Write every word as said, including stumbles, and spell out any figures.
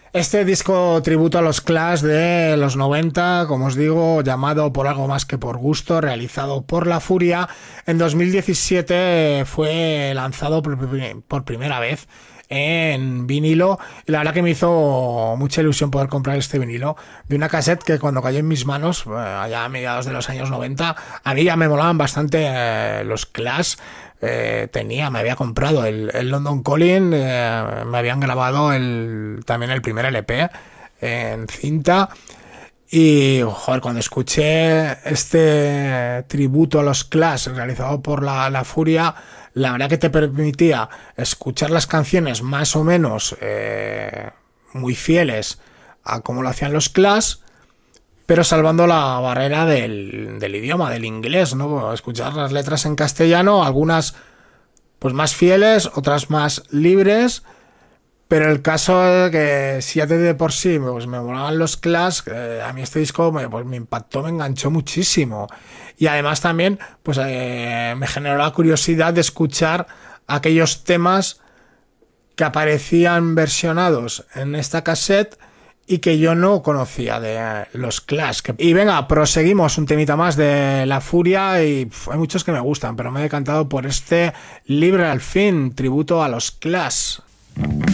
Este disco tributo a los Clash de los noventa, como os digo, llamado Por algo más que por gusto, realizado por La Furia, en dos mil diecisiete fue lanzado por, por primera vez en vinilo, y la verdad que me hizo mucha ilusión poder comprar este vinilo de una cassette que cuando cayó en mis manos, allá a mediados de los años noventa, a mí ya me molaban bastante eh, los Clash. Eh, tenía, me había comprado el, el London Calling, eh, me habían grabado el, también el primer L P eh, en cinta, y joder, cuando escuché este tributo a los Clash realizado por la, la Furia, la verdad que te permitía escuchar las canciones más o menos eh, muy fieles a cómo lo hacían los Clash, pero salvando la barrera del, del idioma, del inglés, ¿no? Escuchar las letras en castellano, algunas pues más fieles, otras más libres, pero el caso es que si ya de por sí pues me molaban los Clash, eh, a mí este disco me, pues, me impactó, me enganchó muchísimo. Y además también pues eh, me generó la curiosidad de escuchar aquellos temas que aparecían versionados en esta cassette y que yo no conocía de los Clash. Y venga, proseguimos un temita más de La Furia, y pff, hay muchos que me gustan, pero me he decantado por este Libre al fin, tributo a los Clash.